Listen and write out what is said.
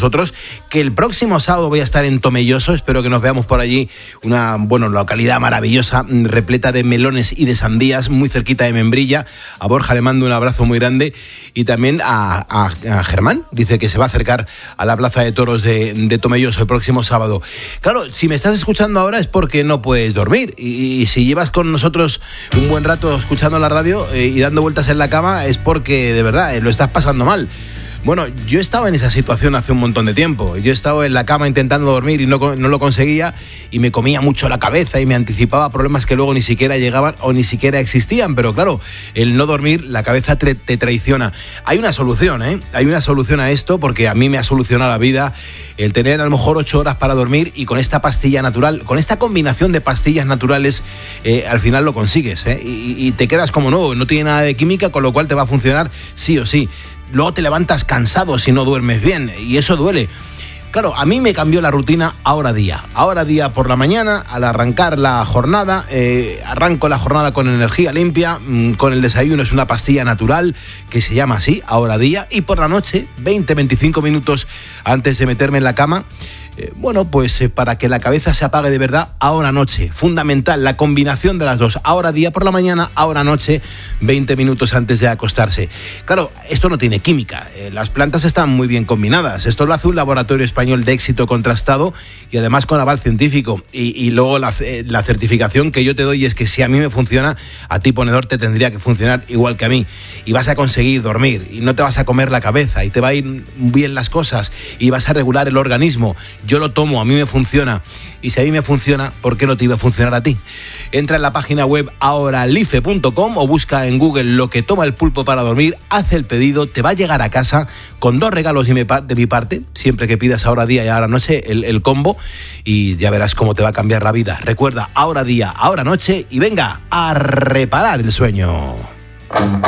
nosotros, que el próximo sábado voy a estar en Tomelloso, espero que nos veamos por allí, una localidad maravillosa, repleta de melones y de sandías, muy cerquita de Membrilla. A Borja le mando un abrazo muy grande, y también a Germán, dice que se va a acercar a la Plaza de Toros de Tomelloso el próximo sábado. Claro, si me estás escuchando ahora es porque no puedes dormir, y si llevas con nosotros un buen rato escuchando la radio y dando vueltas en la cama es porque de verdad lo estás pasando mal. Bueno, yo estaba en esa situación hace un montón de tiempo. Yo estaba en la cama intentando dormir y no lo conseguía, y me comía mucho la cabeza y me anticipaba problemas que luego ni siquiera llegaban o ni siquiera existían. Pero claro, el no dormir, la cabeza te traiciona. Hay una solución, Hay una solución a esto, porque a mí me ha solucionado la vida el tener a lo mejor 8 horas para dormir, y con esta pastilla natural, con esta combinación de pastillas naturales, al final lo consigues, y te quedas como nuevo. No tiene nada de química, con lo cual te va a funcionar sí o sí. Luego te levantas cansado si no duermes bien, y eso duele. Claro, a mí me cambió la rutina Ahora Día. Ahora Día por la mañana, al arrancar la jornada, arranco la jornada con energía limpia, con el desayuno es una pastilla natural que se llama así, Ahora Día, y por la noche, 20-25 minutos antes de meterme en la cama, para que la cabeza se apague de verdad, Ahora Noche. Fundamental, la combinación de las dos. Ahora Día por la mañana, Ahora Noche, 20 minutos antes de acostarse. Claro, esto no tiene química. Las plantas están muy bien combinadas. Esto lo hace un laboratorio español de éxito contrastado, y además con aval científico. Y luego la certificación que yo te doy es que si a mí me funciona, a ti, ponedor, te tendría que funcionar igual que a mí. Y vas a conseguir dormir, y no te vas a comer la cabeza, y te va a ir bien las cosas, y vas a regular el organismo. Yo lo tomo, a mí me funciona, y si a mí me funciona, ¿por qué no te iba a funcionar a ti? Entra en la página web ahoralife.com o busca en Google lo que toma el pulpo para dormir, haz el pedido, te va a llegar a casa con 2 regalos de mi parte, siempre que pidas Ahora Día y Ahora Noche, el combo, y ya verás cómo te va a cambiar la vida. Recuerda, Ahora Día, Ahora Noche, y venga a reparar el sueño.